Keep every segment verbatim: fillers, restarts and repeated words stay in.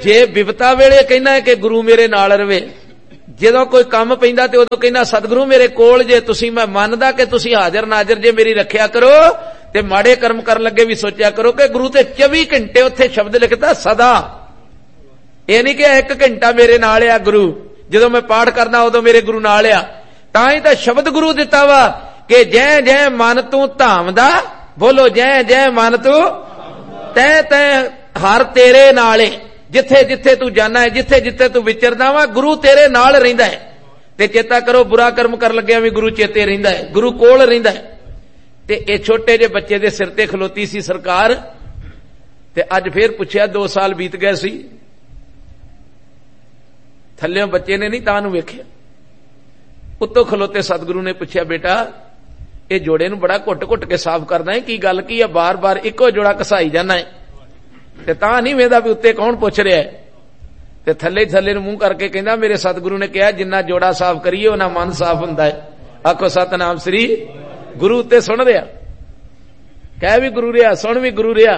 जे बिपता वेले कहना है कि गुरु मेरे नाल रवे, जदों कोई काम पैंदा ते उदों कहना सतगुरु मेरे कोल जे, तुसी मैं मनदा कि तुसी हाजिर नाजिर जे मेरी रखिया करो, ते माड़े कर्म कर लगे भी सोचा करो कि गुरु ते चौबी घंटे उत्थे शब्द लिखता सदा, ये नहीं कि एक घंटा मेरे नाल आ गुरु, जदों मैं पाठ करना उदों मेरे गुरु नाल आ। तां ही तां शब्द गुरु दिता वा कि जै जै मन तू धामदा, बोलो जै जै मन तू तै तै हर तेरे नाले, जिथे जिथे तू जाना है, जिथे जिथे तू विचरदा वा गुरु तेरे नाल रहिंदा है। ते चेता करो बुरा कर्म कर लग्या भी गुरु चेते रहिंदा है, गुरु कोल रहिंदा है। ते ए छोटे जे बच्चे दे सिर ते खलोती सी सरकार, ते अज फिर पुछया दो साल बीत गए सी, थल्लियों बच्चे ने नहीं तां नूं वेखिया, उत्तों खलोते सतगुरु ने पुछया बेटा ये जोड़े नूं बड़ा घुट घुट के साफ करना है, की गल की है, बार बार इको जोड़ा घसाई जाना है, ते तां नहीं वेंदा भी उत्ते कौन पुछ रहा है। ते थल्ले थल्ले नूं मूंह करके कहंदा मेरे सतगुरु ने कहा जिन्ना जोड़ा साफ करिए उन्ना मन साफ हुंदा है। आखो सतनाम श्री गुरु उत्ते सुन रहा, कह भी गुरु रहा, सुन भी गुरु रहा।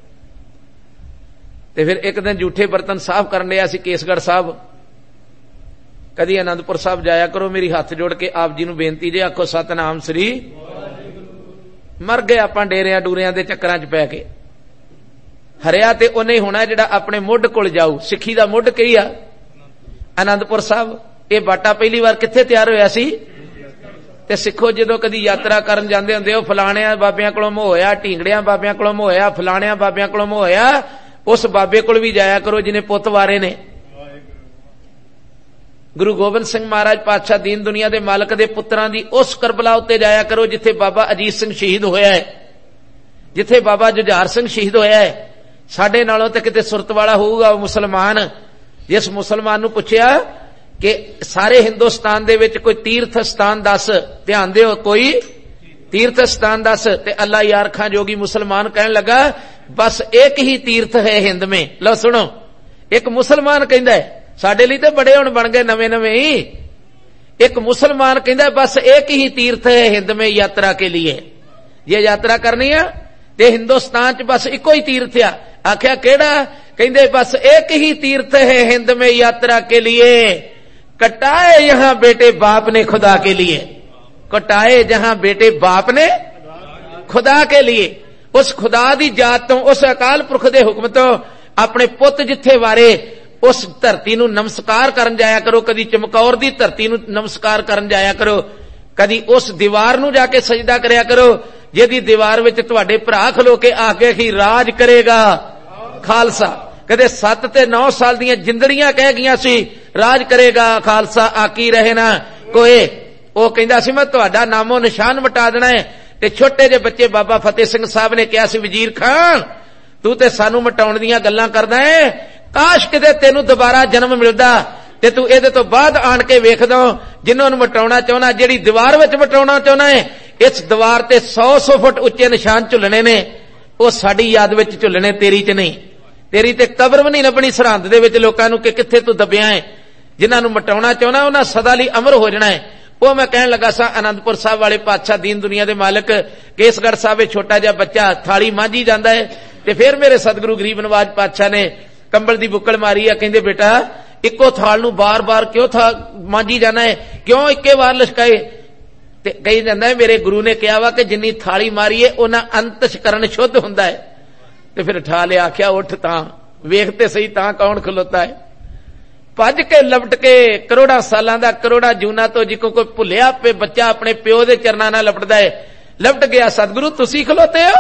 ते फिर एक दिन जूठे बर्तन साफ करन लिया सी केसगढ़ साहब, कदी आनंदपुर साहब जाया करो, मेरी हाथ जोड़ के आप जी नूं बेनती जे, आखो सतनाम श्री। मर गए आपां डेरियां डूरियां दे चक्करां च पै के, हरिया ते उन्हें होना जिहड़ा अपने मुੱਢ कोल जाऊ। सिੱਖੀ ਦਾ ਮੁੱਢ ਕੀ ਆ? आनंदपुर साहब। ये बाटा पहली बार कित्थे तैयार होया सी? ते सिखो जदों कदी यात्रा करन जांदे हुंदे हो, फलाणियां बाबियां कोलों मोह होया, ढींगड़ियां बाबियां कोलों मोह होया, फलाणियां बाबियां कोलों मोह होया, उस बाबे कोल भी जाया करो जिन्हें पुੱਤ वारे ने। गुरु गोबिंद सिंह महाराज पातशाह दीन दुनिया दे मालक दे पुत्रां दी उस करबला उत्ते जाया करो जिथे बाबा अजीत सिंह शहीद होया है, जिथे बाबा जुझार सिंह शहीद होया है। साडे नालों ते किते सुरत वाला होऊगा मुसलमान। जिस मुसलमान नूं पुछया कि सारे हिंदुस्तान दे विच कोई तीर्थ स्थान दस, ध्यान दिओ कोई तीर्थ स्थान दस, ते अल्लाह यार खां जोगी मुसलमान कहन लगा बस एक ही तीर्थ है हिंद में। लो सुनो, एक मुसलमान कहंदा है, साडे लई ते बड़े हुण बन गए नवे नवे ही। एक मुसलमान कहंदा बस एक ही तीर्थ है हिंद में यात्रा के लिए, ये यात्रा करनी है ते हिंदुस्तान च बस इको ही तीर्थ आ। आख्या केड़ा? कहंदे बस एक ही तीर्थ है हिंद में यात्रा के लिए, कटाए यहां बेटे बाप ने खुदा के लिए, कटाए जहां बेटे बाप ने खुदा के लिए। उस खुदा दी जात तो, उस अकाल पुरख दे हुक्म तो अपने पुੱਤ जिथे वारे उस धरती नूं नमस्कार करन जाया करो। कदी चमकौर दी धरती नूं नमस्कार करन जाया करो, कदी उस दीवार नूं जाके सजदा करया करो जिहदी दीवार विच तुहाडे भरा खलो के आके ही राज करेगा खालसा। कदे सत्त ते नौ साल दियां जिंदड़ियां कह गईयां सी राज करेगा खालसा आकी रहे ना कोई। वो कहंदा सी मैं तुहाडा नामो निशान मिटा देना है। ते छोटे जे बच्चे बाबा फतेह सिंह साहब ने कहा सी वजीर खान तू ते सानू मिटाउण दीयां गल्लां करदा है, काश किते तेनू दोबारा जन्म मिलदा ते तू इहदे तो बाद आण के वेख दो जिन्हां नूं मिटाउणा चाहुंदा, जिहड़ी दीवार विच मिटाउणा चाहुंदा है, इस दीवार ते सौ सौ फुट उच्चे निशान झुलने ने, वो साडी याद विच झुलने, तेरी च नहीं। तेरी ते कबर भी नहीं लभनी सरहंद दे विच लोकां नूं कि कित्थे तू दबिया है। जिन्हां नूं मिटाउणा चाहुंदा उन्हां सदा लई अमर हो जाना है। वो मैं कहण लगा सा आनंदपुर साहब वाले पातशाह दीन दुनिया दे मालिक केसगढ़ साहब विच छोटा जिहा बच्चा थाली मांझी जांदा है ते फिर मेरे सतगुरु गरीब नवाज पातशाह ने कंबल दी बुक्कल मारी है, कहंदे बेटा इक्को थाल नूं बार बार क्यों था मांझी जाना है, क्यों इक्के बार लशकाए? ते कही जांदा है मेरे गुरु ने कहा वा कि जिन्नी थाली मारी है उन्ना अंतशकरण शुद्ध हुंदा है। ते फिर ठा लिया, आख्या उठ तां वेखते सही तां कौन खलोता है। भज के लपट के करोड़ा सालां दा करोड़ा जूना तो जिको कोई भुलिया पे बच्चा अपने प्यो दे चरनां नाल लपटदा है, लपट गया सतगुरु तुसी खलोते हो,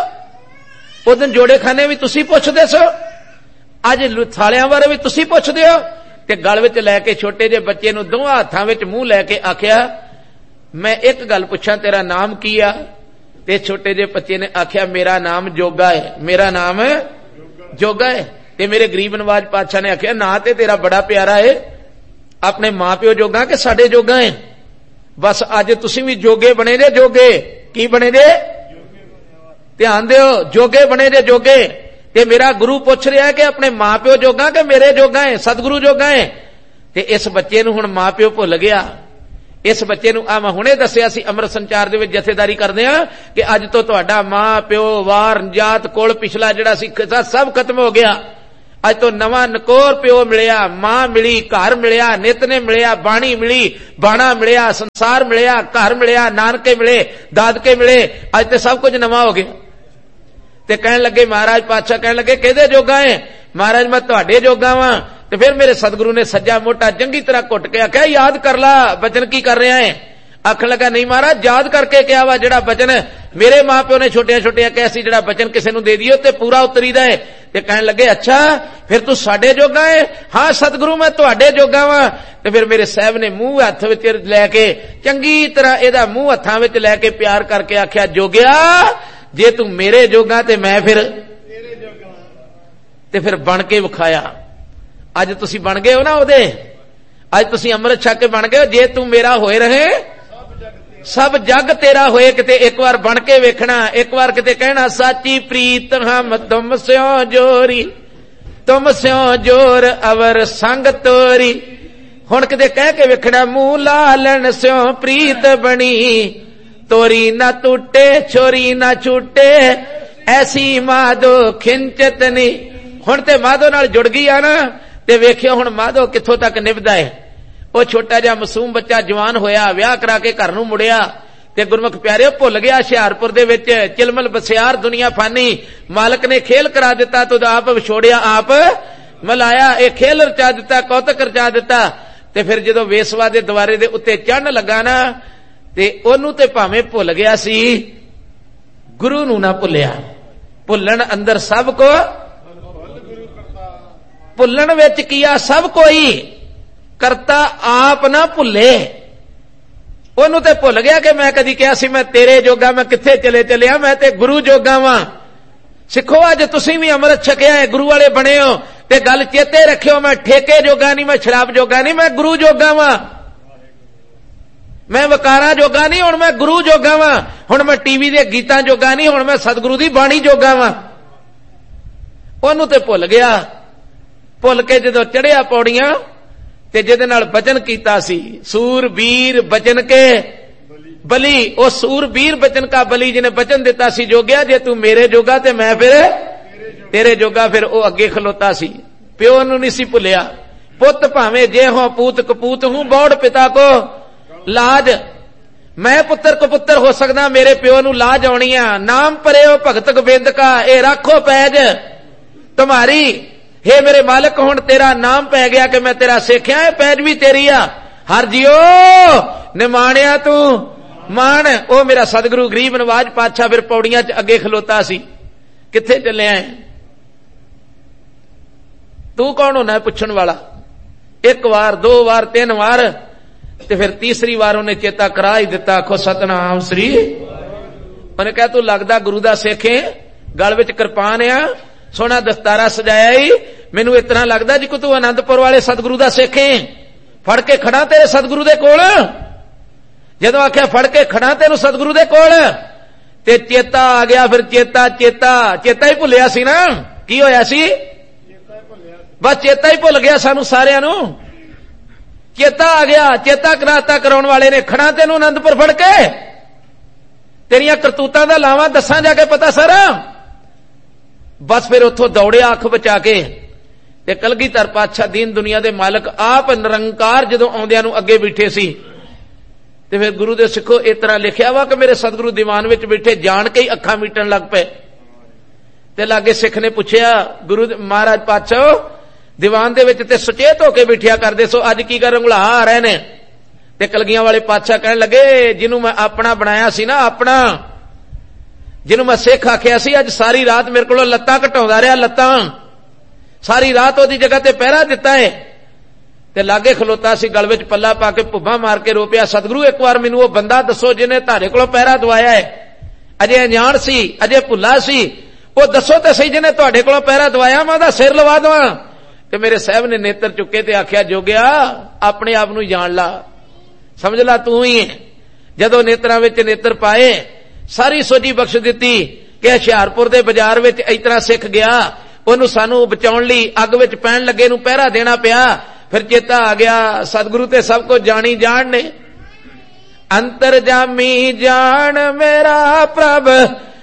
उस दिन जोड़े खाने भी तुसी पुछदे सो, अज थालियां बारे भी तुसी पुछदे हो। ते गल विच लैके छोटे जे बच्चे नूं दोवां हत्थां विच मूंह लैके आख्या मैं एक गल पुछां तेरा नाम की आ? ते छोटे जे बच्चे ने आख्या मेरा नाम जोगा है, मेरा नाम जोगा है। ते मेरे गरीब नवाज पातशाह ने आख्या ना ते तेरा बड़ा प्यारा है, अपने मां प्यो जोगा के साडे जोगा है? बस अज तुसीं भी जोगे बने जे, जोगे की बने जे? ध्यान दिओ, जोगे बने जे जोगे। ते मेरा गुरु पुछ रहा है कि अपने मां प्यो जोगा के मेरे जोगा है, सतगुरु जोगा है? ते इस बच्चे नूं हुण मां प्यो भुल गया। इस बच्चे नूं आ मैं हुणे दस्सिया सी अमृत संचार दे विच जथेदारी करदे आ कि अज तो तुहाडा मां प्यो वार जात कुल पिछला जिहड़ा सी सब खत्म हो गया। अज तो नवा नकोर प्यो मिलिया, मां मिली, घर मिलिया, नित ने मिलिया, बाणी मिली, बाणा मिलिया, संसार मिलिया, घर मिलिया, नानके मिले, दादके मिले, अज तो सब कुछ नवा हो गया। ते कहन लगे महाराज पातशाह कहन लगे किहदे जोगा है? महाराज मैं तुहाडे जोगा वां। ते फिर मेरे सतगुरु ने सज्जा मोटा चंगी तरह घुट के आख्या याद कर ला बचन की कर रहा है। आखन लगा नहीं महाराज याद करके क्या वा, जिहड़ा बचन मेरे मां प्यो ने छोटिया छोटिया कहा सी जिहड़ा बचन किसी नूं दे दिओ ते पूरा उतरीदा है। ते कहन लगे अच्छा फिर तू साडे जोगा है? हां सतगुरु मैं तुहाडे जोगा वां। ते फिर मेरे साहब ने मूंह हत्थ विच लैके चंगी तरह इहदा मूंह हत्थां विच लैके प्यार करके आख्या जोगिया जे तू मेरे जोगा ते मैं फिर तेरे जोगा। ते फिर बन के विखाया। अज तुसीं बन गए हो ना ओहदे, अज तुसीं अमृत छक के बन गए हो। जे तू मेरा होए रहे सब जग तेरा होए। किते एक बार बन के वेखना, एक बार किते कहना साची प्रीत हम तुम स्यों जोरी, तुम स्यों जोर अवर संग तोरी। हुण किते कह के वेखना मुंह लालन स्यों प्रीत बनी, तोरी ना टूटे छोरी ना छूटे, ऐसी माधो खिंचत नी। हुण ते माधो नाल जुड़ गई आ ना, ते वेखियो हुण माधो कित्थों तक निभदा है। ਉਹ ਛੋਟਾ ਜਿਹਾ ਮਾਸੂਮ ਬੱਚਾ ਜਵਾਨ ਹੋਇਆ, ਵਿਆਹ ਕਰਾ ਕੇ ਘਰ ਨੂੰ ਮੁੜਿਆ ਤੇ ਗੁਰਮੁਖ ਪਿਆਰਿਓ ਭੁੱਲ ਗਿਆ ਹੁਸ਼ਿਆਰਪੁਰ ਦੇ ਵਿੱਚ ਚਿਲਮਲ ਬਸਿਆਰ ਦੁਨੀਆ ਫਾਨੀ। ਮਾਲਕ ਨੇ ਖੇਲ ਕਰਾ ਦਿੱਤਾ ਤੋ ਆਪ ਵਿਛੋੜਿਆ ਆਪ ਮਲਾਇਆ। ਇਹ ਖੇਲ ਰਚਾ ਦਿੱਤਾ, ਕੌਤਕ ਰਚਾ ਦਿੱਤਾ। ਤੇ ਫਿਰ ਜਦੋਂ ਵੇਸਵਾ ਦੇ ਦੁਆਰੇ ਦੇ ਉੱਤੇ ਚੜਨ ਲੱਗਾ ਨਾ ਤੇ ਉਹਨੂੰ ਤੇ ਭਾਵੇਂ ਭੁੱਲ ਗਿਆ ਸੀ, ਗੁਰੂ ਨੂੰ ਨਾ ਭੁੱਲਿਆ। ਭੁੱਲਣ ਅੰਦਰ ਸਭ ਕੋ, ਭੁੱਲਣ ਵਿੱਚ ਕੀਆ ਸਭ ਕੋਈ, करता आप ना भुले। ओनू ते भुल गया कि मैं कदी कहा सी मैं तेरे जोगा, मैं किथे चले चलिया, मैं ते गुरु जोगा वां। सिखो अज तुसीं भी अमृत छकिया है, गुरु वाले बने हो ते गल चेते रखियो मैं ठेके जोगा नहीं, मैं शराब जोगा नहीं, मैं गुरु जोगा वां। मैं वकारा जोगा नहीं, हुण मैं गुरु जोगा वां। हुण मैं टीवी दे गीतां जोगा नहीं, हुण मैं सतगुरु दी बाणी जोगा वां। ओनू ते भुल गया। भुल के जदों चढ़िया पौड़ियां ते जिहदे नाल बचन कीता सी सूरबीर बचन के बली, ओ सूरबीर बचन का बली जिन्हें बचन दिता सी जोगिया जे तू मेरे जोगा ते मैं फिर तेरे जोगा। फिर ओ अगे खलोता सी, प्यो नूं नहीं सी भुलिया। पुत भावें जे हो पूत कपूत हूं, बौड़ पिता को लाज। मैं पुत्र कपुत्र हो सकदा, मेरे प्यो नूं लाज आउणी आ। नाम परेओ भगत गोबिंद का, ए राखो पैज तुम्हारी। हे मेरे मालिक हुण तेरा नाम पै गया कि मैं तेरा सिखिया है, पैज भी तेरी आ। हर जियो निमाणिया तू मान। ओ मेरा सतगुरु गरीब नवाज पातशाह फिर पौड़ियां च अगे खलोता सी। किथे चलिया है? तू कौन होना है पुछण वाला? एक वार, दो वार, तीन वार, ते फिर तीसरी वार उन्हें चेता करा ही दिता। आखो सतनाम श्री। उन्हें कहा तू लगदा गुरु दा सिख है, गल विच किरपान आ, सोना दस्तारा सजाया ही, मैनू इतना लगदा जी को तू आनंदपुर वाले सतगुरु दा सिख है। फड़ के खड़ा तेरे सतगुरु दे कोल। जदों आख्या फड़ के खड़ा तेनू सतगुरु दे कोल ते चेता आ गया। फिर चेता चेता चेता ही भुलिया सी ना। की होया सी? बस चेता ही भुल गया सानू सारियां नू। चेता आ गया। चेता कराता कराउण वाले ने खड़ा तेनू आनंदपुर फड़ के, तेरियां करतूतां दा लावां दसां जाके पता सारा। बस फिर उथों दौड़िया अख बचा के ते कलगीधर पातशाह दीन दुनिया दे मालक आप निरंकार जदों आउंदियां नूं अगे बैठे सी ते फिर गुरु दे सिखो इस तरह लिखिया वा कि मेरे सतगुरु दीवान विच बैठे जान के ही अखां मीटण लग पे। ते लागे सिख ने पुछया गुरु महाराज पातशाह दीवान दे विच ते सुचेत होके बैठिया करदे सो अज की कर उंगला आ रहे ने? ते कलगियां वाले पातशाह कहण लगे जिन्हों मैं अपना बनाया सी ना, अपना जिन्हों मैं सिख आखिया सी, अज सारी रात मेरे को लत्तां घटाउंदा रहा, लत्तां सारी रात ओदी जगह ते पहरा दिता है। ते लागे खलोता सी, गल विच पल्ला पा के भुब्बा मार के रो पिया, सतगुरु एक बार मैनू वो बंदा दसो जिन्हें तारे कोलों पहरा दवाया है। अजे अनजान सी, अजे भुला सी, वो दसो ते सही जिन्हें तुहाडे कोलों पहरा दवाया, मैं ओहदा सिर लवा दवां। ते मेरे साहब ने नेत्र चुके ते आख्या जोगिया अपने आप नूं जान ला, समझ ला तू ही है। जदों नेत्रां विच नेत्र पाए सारी सोझी बख्श दिती कि हुशियारपुर दे बाजार विच इस तरह सिख गया, ओनू सानू बचाउण लई अग विच पैण लगे नूं पहरा देना पिया। फिर चेता आ गया सतगुरु ते सब कुछ जानी जान ने। अंतरजामी जान मेरा प्रभ